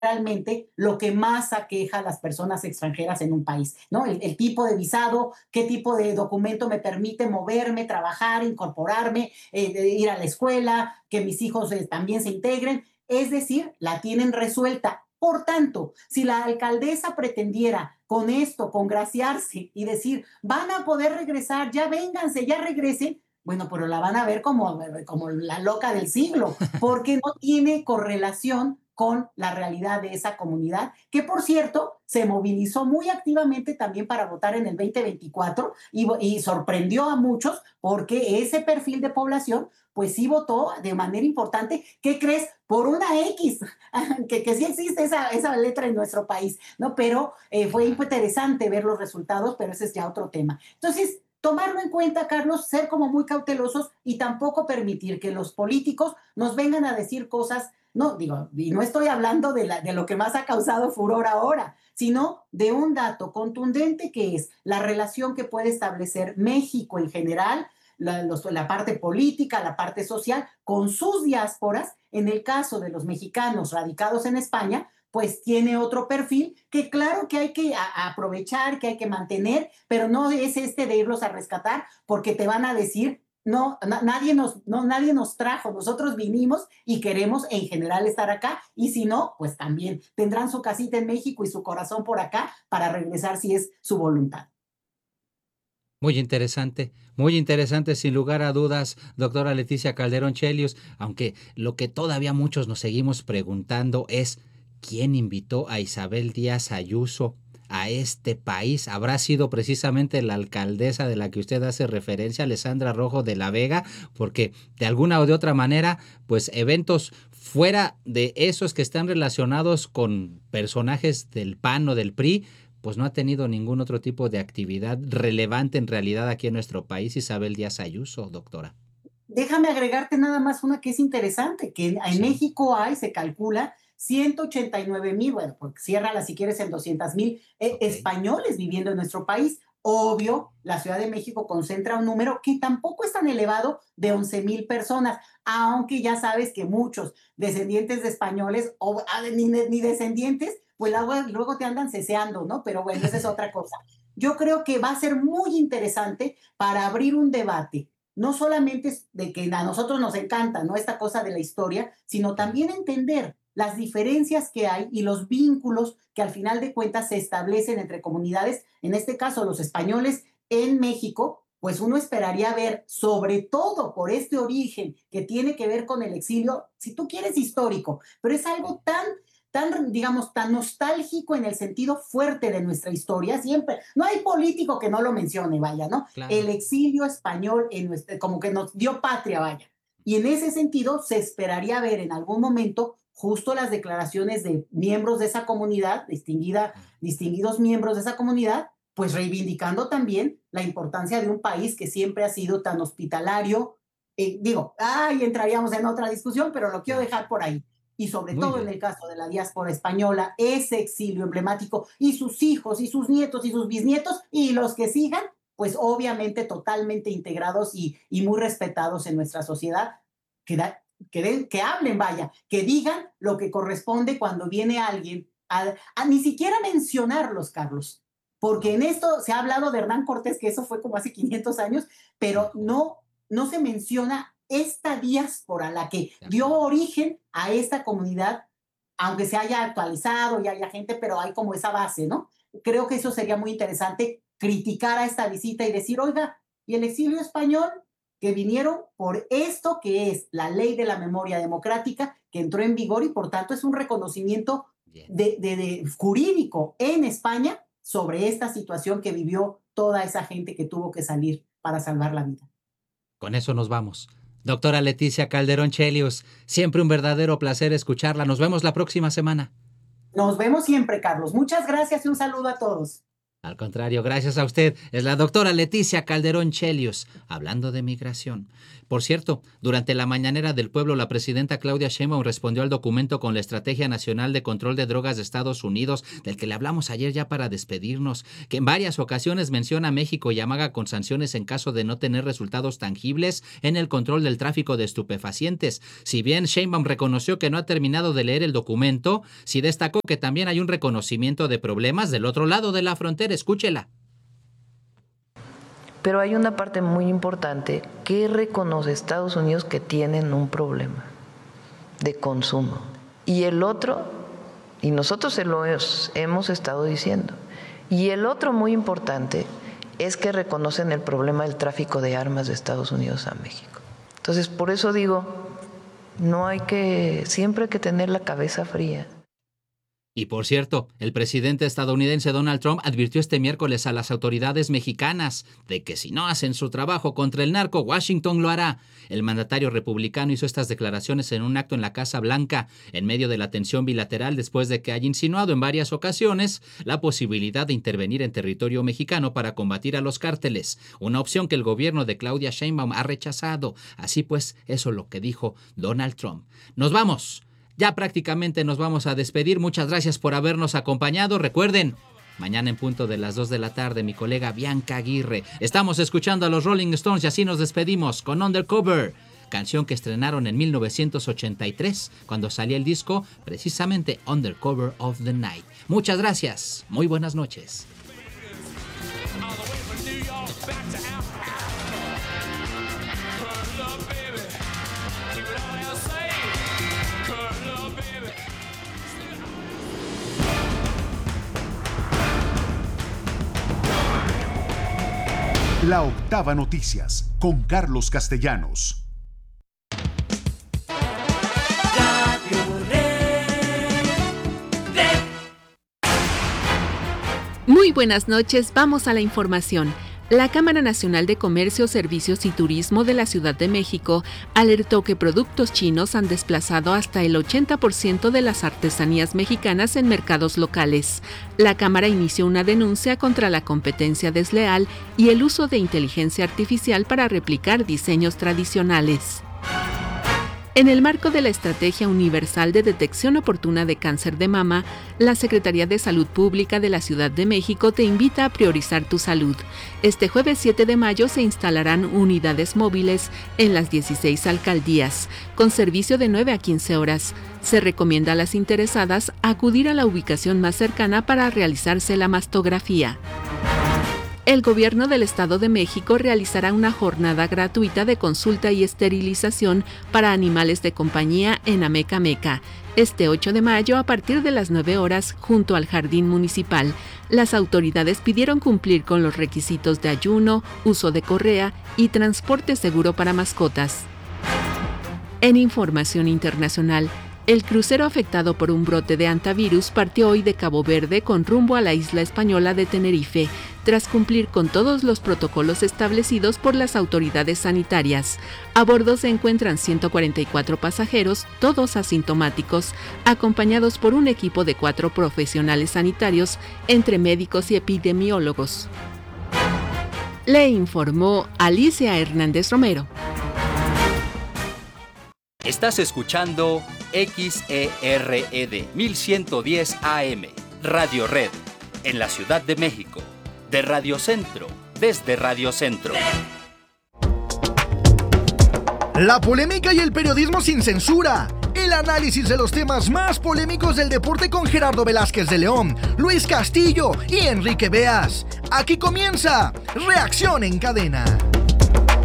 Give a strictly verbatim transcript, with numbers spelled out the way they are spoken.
realmente lo que más aqueja a las personas extranjeras en un país, ¿no? El, el tipo de visado, qué tipo de documento me permite moverme, trabajar, incorporarme, eh, de ir a la escuela, que mis hijos eh, también se integren. Es decir, la tienen resuelta. Por tanto, si la alcaldesa pretendiera con esto congraciarse y decir, van a poder regresar, ya vénganse, ya regresen, bueno, pero la van a ver como, como la loca del siglo, porque no tiene correlación con la realidad de esa comunidad, que por cierto se movilizó muy activamente también para votar en el veinte veinticuatro y, y sorprendió a muchos porque ese perfil de población pues sí votó de manera importante. ¿Qué crees? Por una X, que, que sí existe esa, esa letra en nuestro país, ¿no? Pero eh, fue Claro. interesante ver los resultados, pero ese es ya otro tema. Entonces, tomarlo en cuenta, Carlos, ser como muy cautelosos y tampoco permitir que los políticos nos vengan a decir cosas, no, digo, y no estoy hablando de, la, de lo que más ha causado furor ahora, sino de un dato contundente que es la relación que puede establecer México en general, la, los, la parte política, la parte social, con sus diásporas. En el caso de los mexicanos radicados en España, pues tiene otro perfil que claro que hay que a, a aprovechar, que hay que mantener, pero no es este de irlos a rescatar porque te van a decir, no, na, nadie, nos, no, nadie nos trajo, nosotros vinimos y queremos en general estar acá y si no, pues también tendrán su casita en México y su corazón por acá para regresar si es su voluntad. Muy interesante, muy interesante sin lugar a dudas, doctora Leticia Calderón Chelius, aunque lo que todavía muchos nos seguimos preguntando es, ¿quién invitó a Isabel Díaz Ayuso a este país? ¿Habrá sido precisamente la alcaldesa de la que usted hace referencia, Alessandra Rojo de la Vega? Porque de alguna o de otra manera, pues eventos fuera de esos que están relacionados con personajes del P A N o del P R I, pues no ha tenido ningún otro tipo de actividad relevante en realidad aquí en nuestro país, Isabel Díaz Ayuso, doctora. Déjame agregarte nada más una que es interesante, que en Sí, México hay, se calcula, ciento ochenta y nueve mil, bueno, pues ciérrala si quieres en doscientos mil eh, ok. españoles viviendo en nuestro país. Obvio, la Ciudad de México concentra un número que tampoco es tan elevado de once mil personas, aunque ya sabes que muchos descendientes de españoles, o ah, ni, ni descendientes, pues luego, luego te andan ceseando, ¿no? Pero bueno, esa es otra cosa. Yo creo que va a ser muy interesante para abrir un debate no solamente es de que a nosotros nos encanta, ¿no? Esta cosa de la historia, sino Claro. también entender las diferencias que hay y los vínculos que al final de cuentas se establecen entre comunidades, en este caso los españoles en México, pues uno esperaría ver, sobre todo por este origen que tiene que ver con el exilio, si tú quieres histórico, pero es Sí. algo tan tan, digamos, tan nostálgico en el sentido fuerte de nuestra historia, siempre, no hay político que no lo mencione, vaya, ¿no? El Claro. exilio español en nuestra, como que nos dio patria, vaya. Y en ese sentido se esperaría ver en algún momento justo las declaraciones de miembros de esa comunidad, distinguida, Ah, distinguidos miembros de esa comunidad, pues reivindicando también la importancia de un país que siempre ha sido tan hospitalario. Eh, digo, ay, entraríamos en otra discusión, pero lo quiero claro. dejar por ahí y sobre Muy todo en bien. el caso de la diáspora española, ese exilio emblemático y sus hijos y sus nietos y sus bisnietos y los que sigan, pues obviamente totalmente integrados y, y muy respetados en nuestra sociedad, que, da, que, de, que hablen, vaya, que digan lo que corresponde cuando viene alguien a, a ni siquiera mencionarlos, Carlos, porque No. en esto se ha hablado de Hernán Cortés, que eso fue como hace quinientos años, pero Ajá, no, no se menciona esta diáspora, la que de dio acuerdo. origen a esta comunidad, aunque se haya actualizado y haya gente, pero hay como esa base, ¿no? Creo que eso sería muy interesante, criticar a esta visita y decir, oiga, ¿y el exilio español? Que vinieron por esto que es la ley de la memoria democrática, que entró en vigor y por tanto es un reconocimiento Bien. de, de, de jurídico en España sobre esta situación que vivió toda esa gente que tuvo que salir para salvar la vida. Con eso nos vamos. Doctora Leticia Calderón Chelius, siempre un verdadero placer escucharla. Nos vemos la próxima semana. Nos vemos siempre, Carlos. Muchas gracias y un saludo a todos. Al contrario, gracias a usted. Es la doctora Leticia Calderón Chelios, hablando de migración. Por cierto, durante la mañanera del pueblo, la presidenta Claudia Sheinbaum respondió al documento con la Estrategia Nacional de Control de Drogas de Estados Unidos, del que le hablamos ayer ya para despedirnos, que en varias ocasiones menciona a México y amaga con sanciones en caso de no tener resultados tangibles en el control del tráfico de estupefacientes. Si bien Sheinbaum reconoció que no ha terminado de leer el documento, sí destacó que también hay un reconocimiento de problemas del otro lado de la frontera. Escúchela. Pero hay una parte muy importante que reconoce Estados Unidos que tienen un problema de consumo. Y el otro, y nosotros se lo hemos estado diciendo, y el otro muy importante es que reconocen el problema del tráfico de armas de Estados Unidos a México. Entonces, por eso digo, no hay que, siempre hay que tener la cabeza fría. Y por cierto, el presidente estadounidense Donald Trump advirtió este miércoles a las autoridades mexicanas de que si no hacen su trabajo contra el narco, Washington lo hará. El mandatario republicano hizo estas declaraciones en un acto en la Casa Blanca, en medio de la tensión bilateral después de que haya insinuado en varias ocasiones la posibilidad de intervenir en territorio mexicano para combatir a los cárteles, una opción que el gobierno de Claudia Sheinbaum ha rechazado. Así pues, eso es lo que dijo Donald Trump. ¡Nos vamos! Ya prácticamente nos vamos a despedir. Muchas gracias por habernos acompañado. Recuerden, mañana en punto de las dos de la tarde, mi colega Bianca Aguirre. Estamos escuchando a los Rolling Stones y así nos despedimos con Undercover, canción que estrenaron en mil novecientos ochenta y tres, cuando salía el disco precisamente Undercover of the Night. Muchas gracias. Muy buenas noches. La Octava Noticias, con Carlos Castellanos. Muy buenas noches, vamos a la información. La Cámara Nacional de Comercio, Servicios y Turismo de la Ciudad de México alertó que productos chinos han desplazado hasta el ochenta por ciento de las artesanías mexicanas en mercados locales. La Cámara inició una denuncia contra la competencia desleal y el uso de inteligencia artificial para replicar diseños tradicionales. En el marco de la Estrategia Universal de Detección Oportuna de Cáncer de Mama, la Secretaría de Salud Pública de la Ciudad de México te invita a priorizar tu salud. Este jueves siete de mayo se instalarán unidades móviles en las dieciséis alcaldías, con servicio de nueve a quince horas. Se recomienda a las interesadas acudir a la ubicación más cercana para realizarse la mastografía. El Gobierno del Estado de México realizará una jornada gratuita de consulta y esterilización para animales de compañía en Amecameca, este ocho de mayo a partir de las nueve horas junto al Jardín Municipal. Las autoridades pidieron cumplir con los requisitos de ayuno, uso de correa y transporte seguro para mascotas. En información internacional, el crucero afectado por un brote de hantavirus partió hoy de Cabo Verde con rumbo a la isla española de Tenerife, tras cumplir con todos los protocolos establecidos por las autoridades sanitarias. A bordo se encuentran ciento cuarenta y cuatro pasajeros, todos asintomáticos, acompañados por un equipo de cuatro profesionales sanitarios, entre médicos y epidemiólogos. Le informó Alicia Hernández Romero. Estás escuchando X E R E D mil ciento diez A M, Radio Red, en la Ciudad de México, de Radio Centro, desde Radio Centro. La polémica y el periodismo sin censura. El análisis de los temas más polémicos del deporte con Gerardo Velázquez de León, Luis Castillo y Enrique Beas. Aquí comienza Reacción en Cadena.